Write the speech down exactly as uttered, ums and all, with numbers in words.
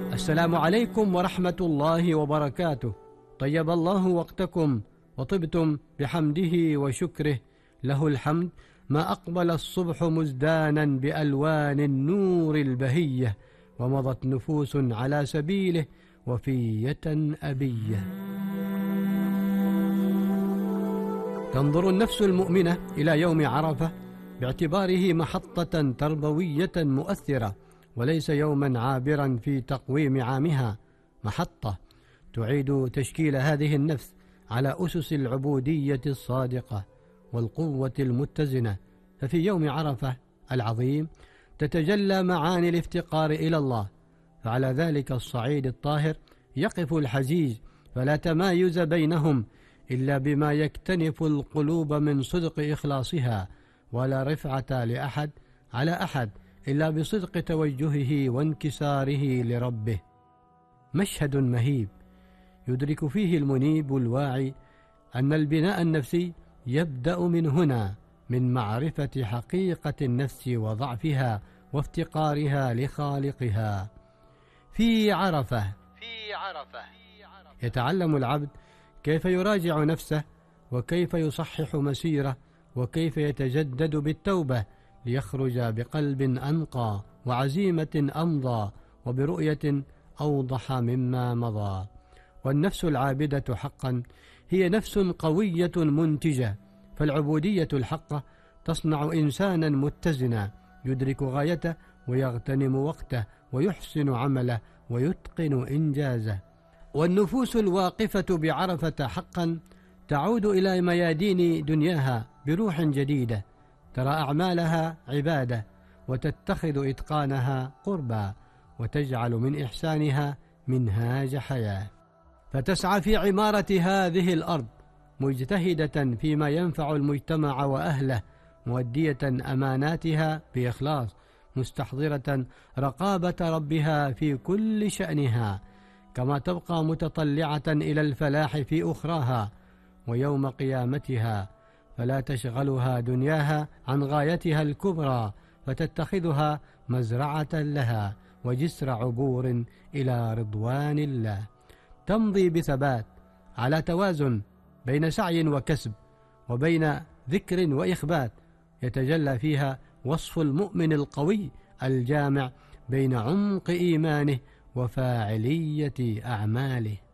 السلام عليكم ورحمة الله وبركاته. طيب الله وقتكم وطبتم بحمده وشكره، له الحمد ما أقبل الصبح مزدانا بألوان النور البهية، ومضت نفوس على سبيله وفية أبية. تنظر النفس المؤمنة إلى يوم عرفة باعتباره محطة تربوية مؤثرة، وليس يوما عابرا في تقويم عامها، محطة تعيد تشكيل هذه النفس على أسس العبودية الصادقة والقوة المتزنة. ففي يوم عرفة العظيم تتجلى معاني الافتقار إلى الله، فعلى ذلك الصعيد الطاهر يقف الحجيج، فلا تمايز بينهم إلا بما يكتنف القلوب من صدق إخلاصها، ولا رفعة لأحد على أحد إلا بصدق توجهه وانكساره لربه. مشهد مهيب يدرك فيه المنيب الواعي أن البناء النفسي يبدأ من هنا، من معرفة حقيقة النفس وضعفها وافتقارها لخالقها. في عرفة في عرفة يتعلم العبد كيف يراجع نفسه، وكيف يصحح مسيره، وكيف يتجدد بالتوبة ليخرج بقلب أنقى وعزيمة أمضى وبرؤية أوضح مما مضى. والنفس العابدة حقا هي نفس قوية منتجة، فالعبودية الحقة تصنع إنسانا متزنا يدرك غايته ويغتنم وقته ويحسن عمله ويتقن إنجازه. والنفوس الواقفة بعرفة حقا تعود إلى ميادين دنياها بروح جديدة، ترى أعمالها عبادة، وتتخذ إتقانها قربا، وتجعل من إحسانها منهاج حياة، فتسعى في عمارة هذه الأرض مجتهدة فيما ينفع المجتمع وأهله، مؤدية أماناتها بإخلاص، مستحضرة رقابة ربها في كل شأنها، كما تبقى متطلعة إلى الفلاح في أخراها ويوم قيامتها، فلا تشغلها دنياها عن غايتها الكبرى، فتتخذها مزرعة لها وجسر عبور إلى رضوان الله. تمضي بثبات على توازن بين سعي وكسب، وبين ذكر وإخبات، يتجلى فيها وصف المؤمن القوي الجامع بين عمق إيمانه وفاعلية أعماله.